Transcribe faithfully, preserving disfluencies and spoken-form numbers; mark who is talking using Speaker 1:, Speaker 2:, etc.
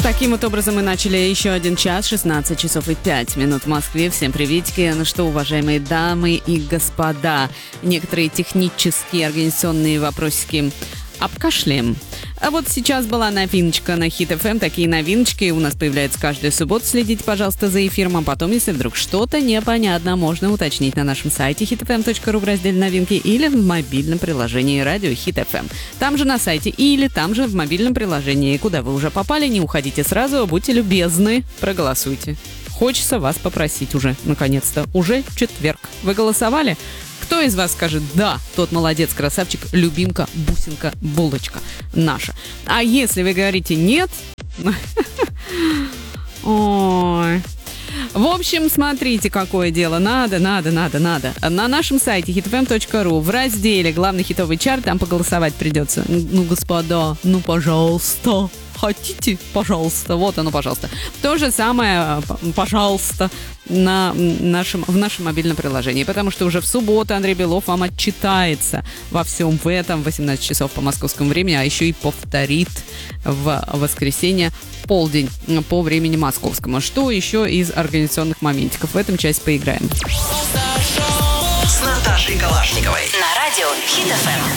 Speaker 1: Таким вот образом мы начали еще один час, шестнадцать часов и пять минут в Москве. Всем приветики. Ну что, уважаемые дамы и господа, некоторые технические организационные вопросики обкашляем. А вот сейчас была новиночка на Хит эф эм. Такие новиночки у нас появляются каждую субботу. Следите, пожалуйста, за эфиром. А потом, если вдруг что-то непонятно, можно уточнить на нашем сайте хит эф эм точка ру в разделе «Новинки» или в мобильном приложении «Радио Хит эф эм». Там же на сайте или там же в мобильном приложении. Куда вы уже попали, не уходите сразу, будьте любезны, проголосуйте. Хочется вас попросить уже, наконец-то. Уже четверг. Вы голосовали? Кто из вас скажет «да», тот молодец, красавчик, любимка, бусинка, булочка наша. А если вы говорите «нет», ой... В общем, смотрите, какое дело. Надо, надо, надо, надо. На нашем сайте хит эф эм точка ру в разделе «Главный хитовый чарт» там поголосовать придется. Ну, господа, ну, пожалуйста. Хотите? Пожалуйста. Вот оно, пожалуйста. То же самое, пожалуйста, на нашем, в нашем мобильном приложении. Потому что уже в субботу Андрей Белов вам отчитается во всем в этом в восемнадцать часов по московскому времени, а еще и повторит в воскресенье полдень по времени московскому. Что еще из организационных моментиков? В этом часть поиграем.
Speaker 2: С Наташей Калашниковой.
Speaker 3: На радио Хит эф эм.